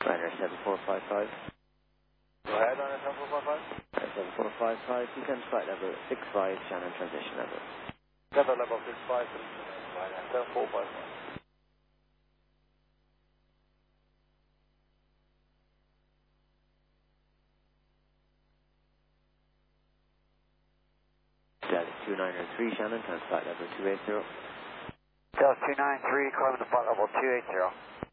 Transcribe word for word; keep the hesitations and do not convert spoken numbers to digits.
Ryanair seven four five five. Go ahead, Ryanair seven four five five. seven four five five, descend flight level six five, Shannon transition level. Level level six five, Ryanair seven four five five. Delta two nine three, Shannon, turn flight level two eight zero. Delta two nine three, climb to flight level two eight zero.